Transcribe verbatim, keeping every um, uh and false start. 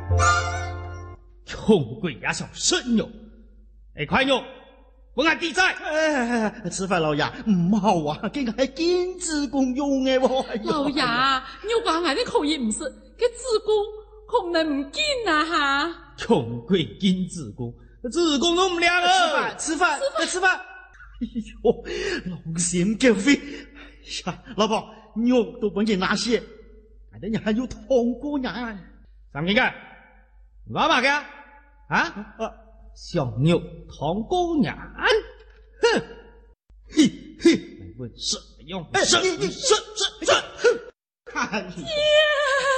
穷鬼也想生肉，哎，快肉，不按地在。 哎，吃饭老爷，唔好啊，这个系禁止公用嘅喎。哎、 老爷，肉讲挨啲可以唔食，佢子宫可唔能唔见啊吓。 穷鬼见子宫，子宫都唔亮吃啊！ 饭，吃饭，吃饭，吃饭。哎呦，龙心狗肺！哎呀，老婆，肉都不给拿些，人家还有通过人。 三天干，玩嘛嘅？啊？ 啊， 小牛通过人，哼，嘿嘿，来问什么用？ 哎， 什你你什什什？ 看你。